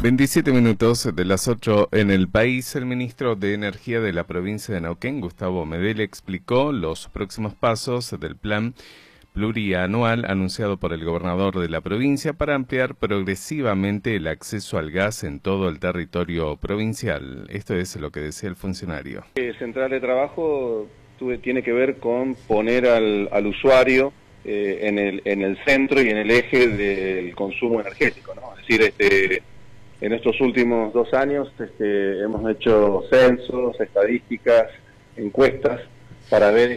27 minutos de las 8 en el país. El ministro de Energía de la provincia de Neuquén, Gustavo Medele, explicó los próximos pasos del plan plurianual anunciado por el gobernador de la provincia para ampliar progresivamente el acceso al gas en todo el territorio provincial. Esto es lo que decía el funcionario. Central de trabajo tiene que ver con poner al usuario en el centro y en el eje del consumo energético, ¿no? Es decir, en estos últimos 2 años hemos hecho censos, estadísticas, encuestas para ver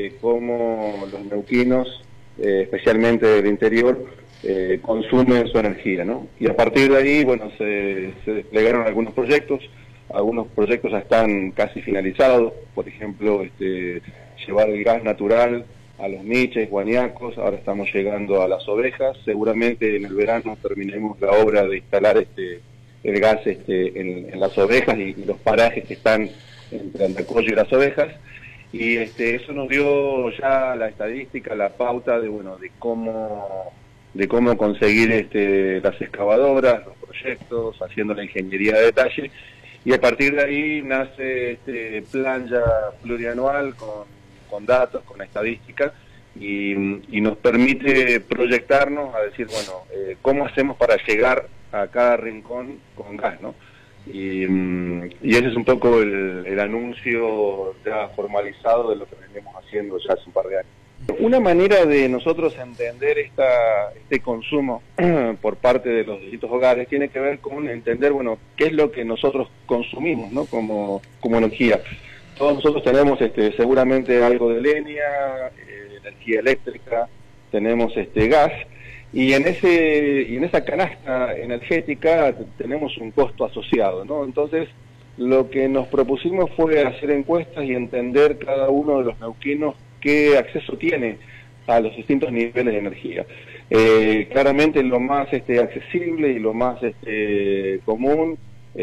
cómo los neuquinos, especialmente del interior, consumen su energía, ¿no? Y a partir de ahí, bueno, se desplegaron algunos proyectos ya están casi finalizados, por ejemplo, llevar el gas natural a los niches, guañacos, ahora estamos llegando a las ovejas, seguramente en el verano terminemos la obra de instalar el gas en las ovejas y los parajes que están entre Andacollo y las ovejas, y eso nos dio ya la estadística, la pauta de cómo conseguir las excavadoras, los proyectos, haciendo la ingeniería de detalle, y a partir de ahí nace este plan ya plurianual con datos, con estadísticas, y nos permite proyectarnos a decir, bueno, ¿cómo hacemos para llegar a cada rincón con gas, ¿no? Y ese es un poco el anuncio ya formalizado de lo que venimos haciendo ya hace un par de años. Una manera de nosotros entender este consumo por parte de los distintos hogares tiene que ver con entender, bueno, qué es lo que nosotros consumimos, ¿no? Como energía. Todos nosotros tenemos seguramente algo de leña, energía eléctrica, tenemos gas, y en esa canasta energética tenemos un costo asociado, ¿no? Entonces, lo que nos propusimos fue hacer encuestas y entender cada uno de los neuquinos qué acceso tiene a los distintos niveles de energía. Claramente lo más accesible y lo más común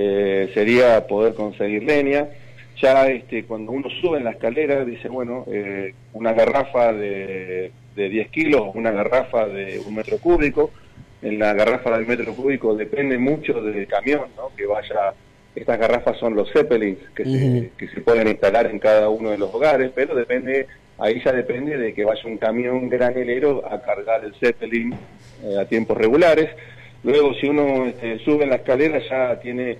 sería poder conseguir leña. Ya cuando uno sube en la escalera dice, bueno, una garrafa de 10 kilos, una garrafa de 1 metro cúbico. En la garrafa del metro cúbico depende mucho del camión, ¿no? Que vaya. Estas garrafas son los Zeppelins que se pueden instalar en cada uno de los hogares, pero ahí ya depende de que vaya un camión granelero a cargar el Zeppelin a tiempos regulares. Luego, si uno sube en la escalera, ya tiene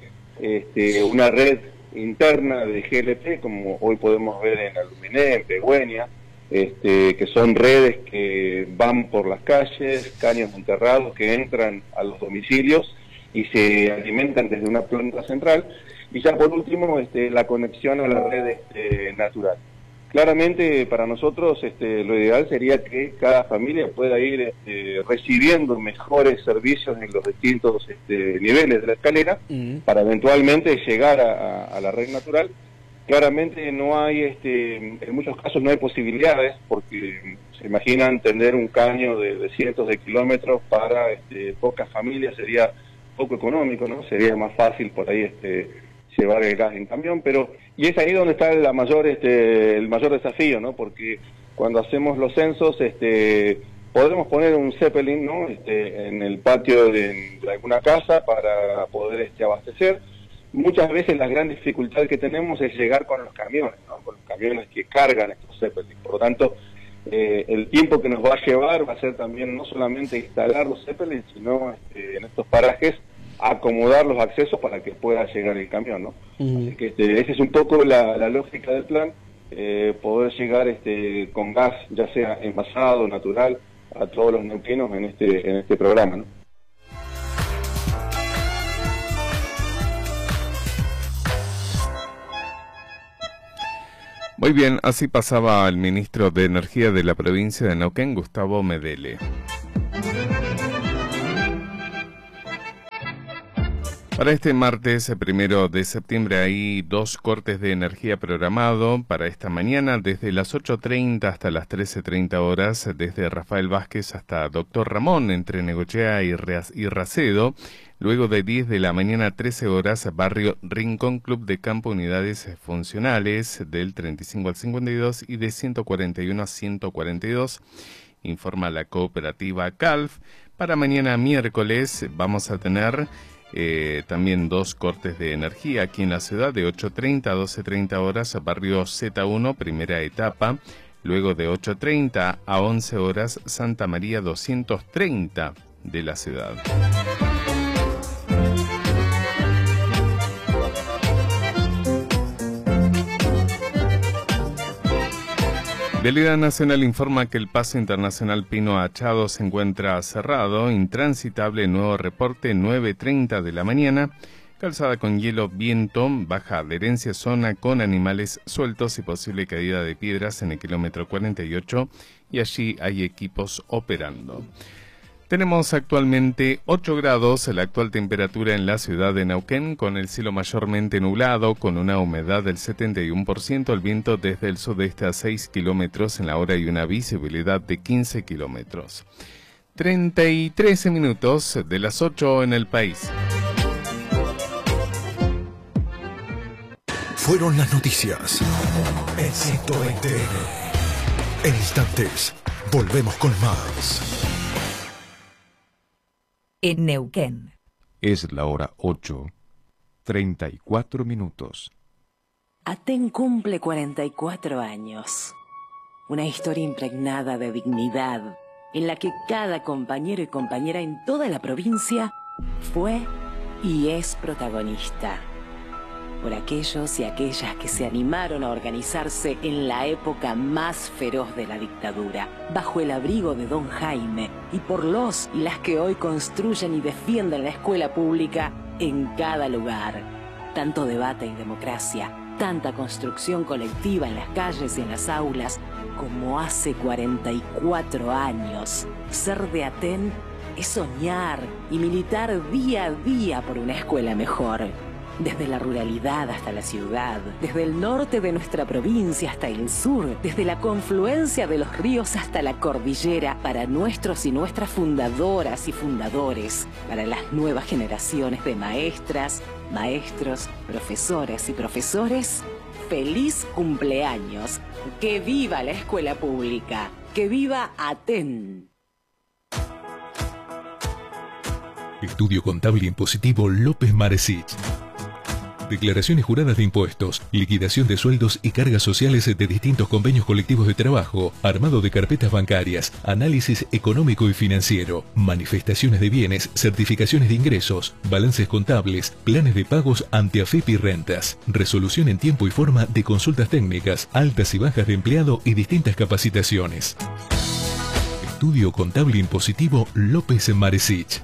una red interna de GLP, como hoy podemos ver en Aluminé, en Pegüeña, que son redes que van por las calles, caños enterrados que entran a los domicilios y se alimentan desde una planta central. Y ya por último, la conexión a la red natural. Claramente para nosotros lo ideal sería que cada familia pueda ir recibiendo mejores servicios en los distintos niveles de la escalera para eventualmente llegar a la red natural. Claramente no hay, en muchos casos no hay posibilidades, porque se imaginan tener un caño de cientos de kilómetros para pocas familias, sería poco económico, ¿no? Sería más fácil por ahí llevar el gas en camión, y es ahí donde está el mayor desafío, ¿no? Porque cuando hacemos los censos, podemos poner un Zeppelin, ¿no? En el patio de alguna casa para poder abastecer. Muchas veces la gran dificultad que tenemos es llegar con los camiones, ¿no? Con los camiones que cargan estos Zeppelin. Por lo tanto, el tiempo que nos va a llevar va a ser también no solamente instalar los Zeppelin, sino en estos parajes acomodar los accesos para que pueda llegar el camión, ¿no? Así que esa es un poco la lógica del plan, poder llegar con gas, ya sea envasado, natural, a todos los neuquinos en este programa, ¿no? Muy bien, así pasaba el ministro de Energía de la provincia de Neuquén, Gustavo Medele. Para este martes 1 de septiembre hay 2 cortes de energía programado para esta mañana, desde las 8:30 hasta las 13:30 horas, desde Rafael Vázquez hasta Doctor Ramón, entre Negochea y Racedo. Luego de 10 de la mañana a 13 horas, barrio Rincón, Club de Campo, unidades funcionales del 35 al 52 y de 141 a 142, informa la cooperativa CALF. Para mañana miércoles vamos a tener También 2 cortes de energía aquí en la ciudad de 8:30 a 12:30 horas, barrio Z1, primera etapa. Luego de 8:30 a 11 horas, Santa María 230 de la ciudad. Vialidad Nacional informa que el paso internacional Pino Achado se encuentra cerrado, intransitable, nuevo reporte 9:30 de la mañana, calzada con hielo, viento, baja adherencia, zona con animales sueltos y posible caída de piedras en el kilómetro 48 y allí hay equipos operando. Tenemos actualmente 8 grados, la actual temperatura en la ciudad de Neuquén, con el cielo mayormente nublado, con una humedad del 71%, el viento desde el sudeste a 6 kilómetros en la hora y una visibilidad de 15 kilómetros. 33 minutos de las 8 en el país. Fueron las noticias en 120. En instantes, volvemos con más. En Neuquén. Es la hora 8:34 minutos. Aten cumple 44 años. Una historia impregnada de dignidad, en la que cada compañero y compañera en toda la provincia fue y es protagonista. Por aquellos y aquellas que se animaron a organizarse en la época más feroz de la dictadura, bajo el abrigo de Don Jaime, y por los y las que hoy construyen y defienden la escuela pública en cada lugar. Tanto debate y democracia, tanta construcción colectiva en las calles y en las aulas, como hace 44 años. Ser de Aten es soñar y militar día a día por una escuela mejor. Desde la ruralidad hasta la ciudad, desde el norte de nuestra provincia hasta el sur, desde la confluencia de los ríos hasta la cordillera, para nuestros y nuestras fundadoras y fundadores, para las nuevas generaciones de maestras, maestros, profesoras y profesores, ¡feliz cumpleaños! ¡Que viva la escuela pública! ¡Que viva Aten! Estudio Contable Impositivo López Maresich. Declaraciones juradas de impuestos, liquidación de sueldos y cargas sociales de distintos convenios colectivos de trabajo, armado de carpetas bancarias, análisis económico y financiero, manifestaciones de bienes, certificaciones de ingresos, balances contables, planes de pagos ante AFIP y rentas, resolución en tiempo y forma de consultas técnicas, altas y bajas de empleado y distintas capacitaciones. Estudio Contable Impositivo López Maresich.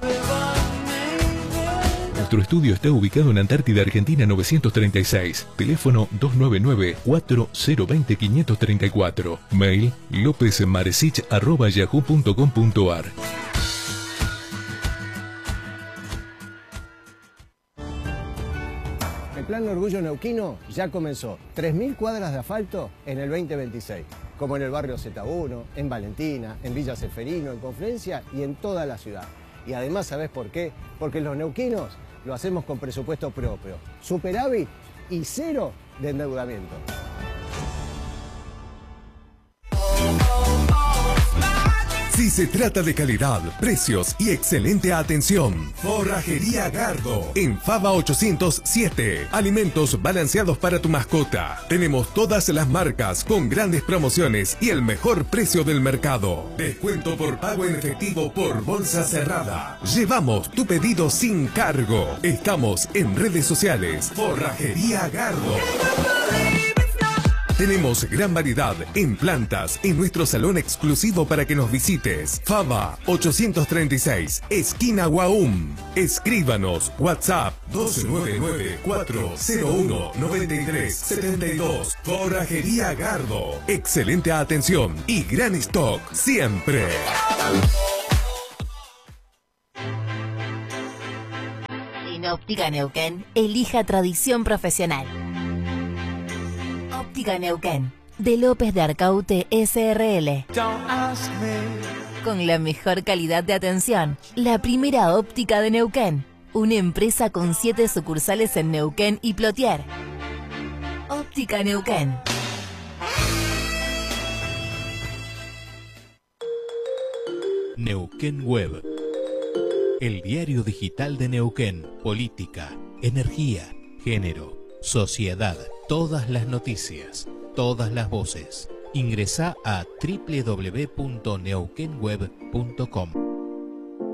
Nuestro estudio está ubicado en Antártida, Argentina 936. Teléfono 299-4020-534. Mail lopezmaresich@yahoo.com.ar. El Plan Orgullo Neuquino ya comenzó. 3.000 cuadras de asfalto en el 2026. Como en el barrio Z1, en Valentina, en Villa Ceferino, en Confluencia y en toda la ciudad. Y además, ¿sabés por qué? Porque los neuquinos lo hacemos con presupuesto propio, superávit y 0 de endeudamiento. Si se trata de calidad, precios y excelente atención, Forrajería Gardo, en Fava 807. Alimentos balanceados para tu mascota. Tenemos todas las marcas con grandes promociones y el mejor precio del mercado. Descuento por pago en efectivo por bolsa cerrada. Llevamos tu pedido sin cargo. Estamos en redes sociales. Forrajería Gardo. Tenemos gran variedad en plantas en nuestro salón exclusivo para que nos visites. Fava 836, esquina Guaum. Escríbanos WhatsApp 299-401-9372. Forrajería Gardo. Excelente atención y gran stock siempre. En Óptica Neuquén, elija tradición profesional. Óptica Neuquén, de López de Arcaute SRL. Con la mejor calidad de atención, la primera óptica de Neuquén. Una empresa con 7 sucursales en Neuquén y Plotier. Óptica Neuquén. Neuquén Web. El diario digital de Neuquén. Política, energía, género, sociedad. Todas las noticias, todas las voces. Ingresá a www.neuquenweb.com.